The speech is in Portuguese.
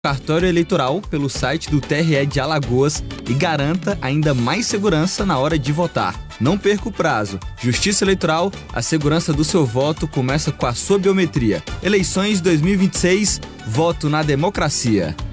cartório eleitoral pelo site do TRE de Alagoas e garanta ainda mais segurança na hora de votar. Não perca o prazo. Justiça Eleitoral, a segurança do seu voto começa com a sua biometria. Eleições 2026, voto na democracia.